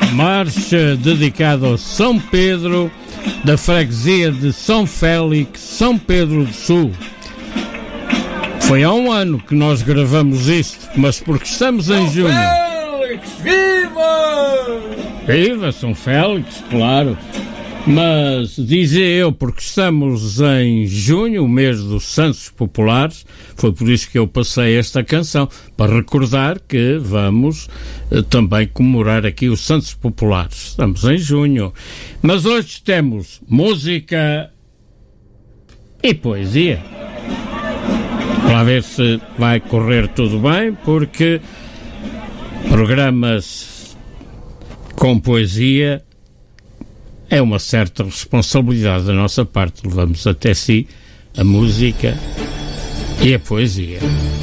Marcha dedicada ao São Pedro da freguesia de São Félix, São Pedro do Sul. Foi há um ano que nós gravamos isto, mas porque estamos em junho. São Félix, viva! Viva São Félix, claro. Mas dizia eu, porque estamos em junho, o mês dos Santos Populares, foi por isso que eu passei esta canção, para recordar que vamos também comemorar aqui os Santos Populares. Estamos em junho. Mas hoje temos música e poesia. Vamos ver se vai correr tudo bem, porque programas com poesia é uma certa responsabilidade da nossa parte. Levamos até si a música e a poesia.